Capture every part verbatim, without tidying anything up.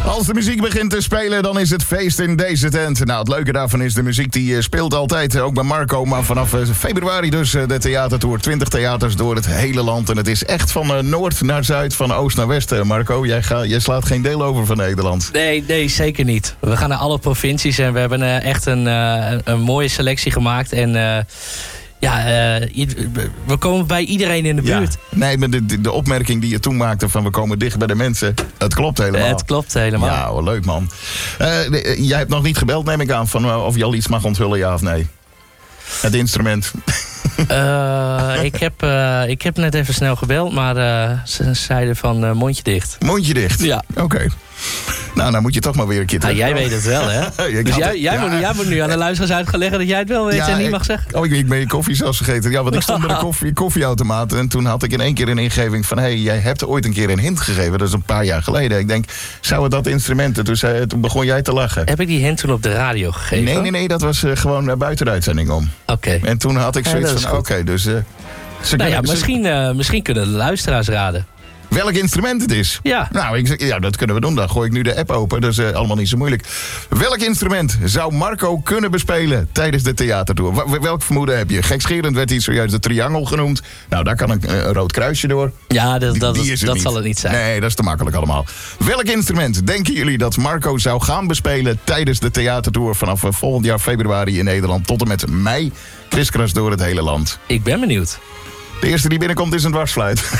Als de muziek begint te spelen, dan is het feest in deze tent. Nou, het leuke daarvan is, de muziek die speelt altijd, ook bij Marco. Maar vanaf februari dus de theatertour. twintig theaters door het hele land. En het is echt van noord naar zuid, van oost naar west. Marco, jij, ga, jij slaat geen deel over van Nederland. Nee, nee, zeker niet. We gaan naar alle provincies en we hebben uh, echt een, uh, een mooie selectie gemaakt. En uh, ja, uh, we komen bij iedereen in de buurt. Ja. Nee, maar de, de, de opmerking die je toen maakte van we komen dicht bij de mensen, het klopt helemaal. Het klopt helemaal. Ja, wel leuk man. Uh, de, jij hebt nog niet gebeld, neem ik aan, van uh, of je al iets mag onthullen, ja of nee? Het instrument. Uh, ik, heb, uh, ik heb net even snel gebeld, maar uh, ze zeiden van uh, mondje dicht. Mondje dicht? Ja. Oké. Okay. Nou, dan moet je toch maar weer een keer terug. Nou, jij weet het wel, hè? Dus jij, jij, ja. moet, jij moet nu aan de luisteraars uit gaan leggen dat jij het wel weet ja, en niet mag zeggen. Oh, ik, ik ben je koffie zelfs vergeten. Ja, want ik stond bij de koffie, koffieautomaat en toen had ik in één keer een ingeving van hé, hey, jij hebt ooit een keer een hint gegeven. Dat is een paar jaar geleden. Ik denk, zou het dat instrument? En toen, zei, toen begon jij te lachen. Heb ik die hint toen op de radio gegeven? Nee, nee, nee. Dat was uh, gewoon uh, buiten de uitzending om. Oké. Okay. En toen had ik zoiets ja, van, oké, okay, dus... Uh, ze nou ja, misschien, uh, misschien kunnen de luisteraars raden. Welk instrument het is? Ja. Nou, ik zeg, ja, dat kunnen we doen. Dan gooi ik nu de app open. Dat is uh, allemaal niet zo moeilijk. Welk instrument zou Marco kunnen bespelen tijdens de theatertour? W- welk vermoeden heb je? Gekscherend werd hij zojuist de triangel genoemd. Nou, daar kan een, een rood kruisje door. Ja, dat, dat, die is dat zal het niet zijn. Nee, dat is te makkelijk allemaal. Welk instrument denken jullie dat Marco zou gaan bespelen tijdens de theatertour vanaf volgend jaar februari in Nederland tot en met mei? Kriskras door het hele land. Ik ben benieuwd. De eerste die binnenkomt is een dwarsfluit.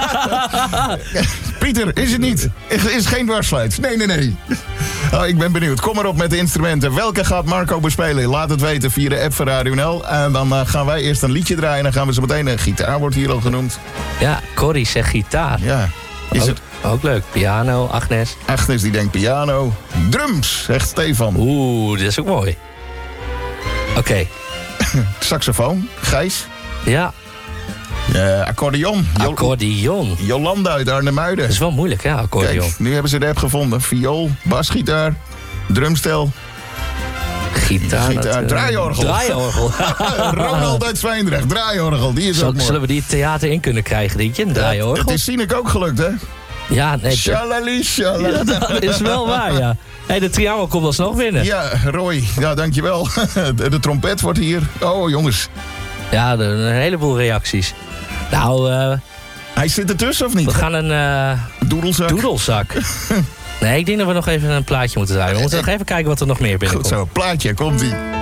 Pieter, is het niet? Is geen dwarsfluit? Nee, nee, nee. Oh, ik ben benieuwd. Kom maar op met de instrumenten. Welke gaat Marco bespelen? Laat het weten via de app van Radio N L. En dan uh, gaan wij eerst een liedje draaien. En dan gaan we zo meteen... Een gitaar wordt hier al genoemd. Ja, Corrie zegt gitaar. Ja. Is ook, het... ook leuk. Piano, Agnes. Agnes die denkt piano. Drums, zegt Stefan. Oeh, dat is ook mooi. Oké. Okay. Saxofoon, Gijs. Ja. Uh, accordeon. Jo- accordeon. Jolanda uit Arnhemuiden. Dat is wel moeilijk, ja, accordeon. Kijk, nu hebben ze de app gevonden. Viool, basgitaar, drumstel. Gitaar. Gitaar uh, draaiorgel. Draaiorgel. Ronald uit Zwijndrecht, draaiorgel. Die is Zal, ook mooi. Zullen we die theater in kunnen krijgen, denk je? Een draaiorgel? Het is Sinek ook gelukt, hè? Ja, nee. Shalali, shalali. Ja, dat is wel waar, ja. Hey, de triangel komt alsnog binnen. Ja, Roy. Ja, dankjewel. De, de trompet wordt hier. Oh, jongens. Ja, de, een heleboel reacties. Nou, uh, hij zit ertussen of niet? We gaan een... Uh, doedelzak. Doedelzak. Nee, ik denk dat we nog even een plaatje moeten draaien. We moeten nog even kijken wat er nog meer binnenkomt. Goed zo, plaatje, komt-ie.